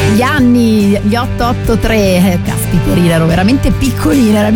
Gli anni, gli 883, caspiterina, ero veramente piccolina, era il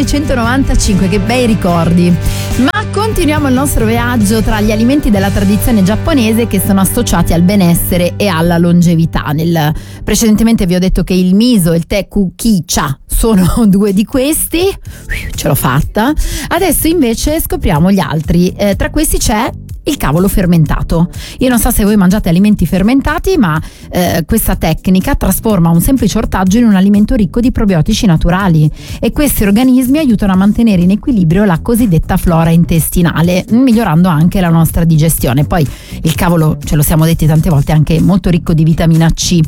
1995, che bei ricordi. Ma continuiamo il nostro viaggio tra gli alimenti della tradizione giapponese che sono associati al benessere e alla longevità. Precedentemente vi ho detto che il miso e il tè kukicha sono due di questi, ce l'ho fatta. Adesso invece scopriamo gli altri. Tra questi c'è il cavolo fermentato. Io non so se voi mangiate alimenti fermentati, ma questa tecnica trasforma un semplice ortaggio in un alimento ricco di probiotici naturali, e questi organismi aiutano a mantenere in equilibrio la cosiddetta flora intestinale, migliorando anche la nostra digestione. Poi il cavolo, ce lo siamo detti tante volte, è anche molto ricco di vitamina C.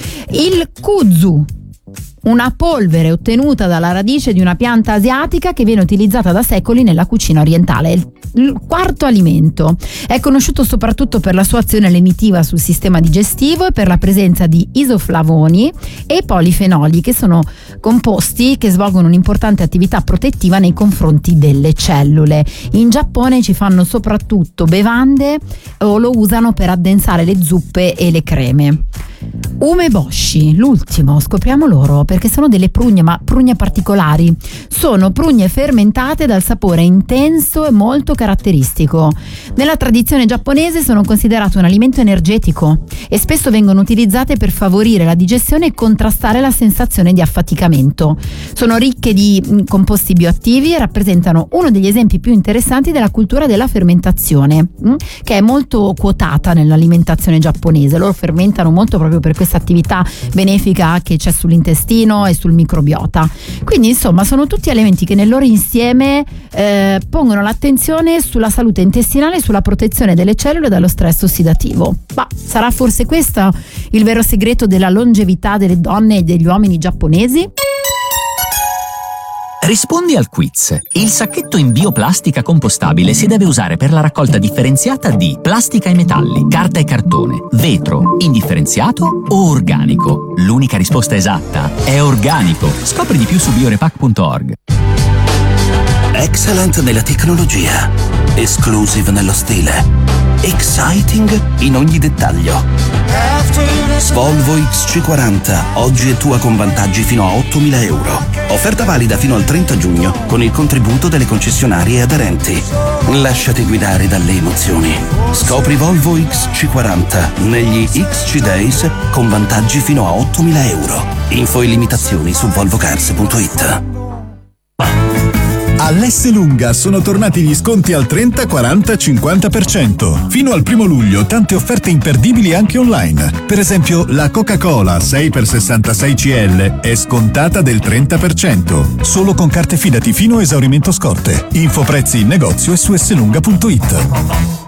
Il kuzu, una polvere ottenuta dalla radice di una pianta asiatica che viene utilizzata da secoli nella cucina orientale. Il quarto alimento è conosciuto soprattutto per la sua azione lenitiva sul sistema digestivo e per la presenza di isoflavoni e polifenoli, che sono composti che svolgono un'importante attività protettiva nei confronti delle cellule. In Giappone ci fanno soprattutto bevande o lo usano per addensare le zuppe e le creme. Umeboshi, l'ultimo, scopriamo loro, perché sono delle prugne, ma prugne particolari. Sono prugne fermentate dal sapore intenso e molto caratteristico. Nella tradizione giapponese sono considerate un alimento energetico e spesso vengono utilizzate per favorire la digestione e contrastare la sensazione di affaticamento. Sono ricche di composti bioattivi e rappresentano uno degli esempi più interessanti della cultura della fermentazione, che è molto quotata nell'alimentazione giapponese. Loro fermentano molto proprio per questa attività benefica che c'è sull'intestino e sul microbiota. Quindi insomma sono tutti elementi che nel loro insieme pongono l'attenzione sulla salute intestinale e sulla protezione delle cellule dallo stress ossidativo. Ma sarà forse questo il vero segreto della longevità delle donne e degli uomini giapponesi? Rispondi al quiz. Il sacchetto in bioplastica compostabile si deve usare per la raccolta differenziata di plastica e metalli, carta e cartone, vetro, indifferenziato o organico. L'unica risposta esatta è organico. Scopri di più su biorepack.org. Excellent nella tecnologia, exclusive nello stile, exciting in ogni dettaglio. Volvo XC40 oggi è tua con vantaggi fino a 8.000 euro. Offerta valida fino al 30 giugno con il contributo delle concessionarie aderenti. Lasciati guidare dalle emozioni. Scopri Volvo XC40 negli XC Days con vantaggi fino a 8.000 euro. Info e limitazioni su volvocars.it. All'Esselunga sono tornati gli sconti al 30, 40, 50%. Fino al 1 luglio tante offerte imperdibili anche online. Per esempio la Coca-Cola 6x66 CL è scontata del 30%. Solo con carte Fidati fino a esaurimento scorte. Info prezzi in negozio e su esselunga.it.